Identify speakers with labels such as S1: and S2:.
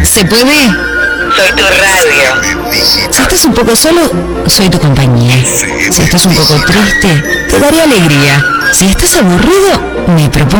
S1: ¿Se puede?
S2: Soy tu radio.
S1: Si estás un poco solo, soy tu compañía. Si estás un poco triste, te daré alegría. Si estás aburrido, me propongo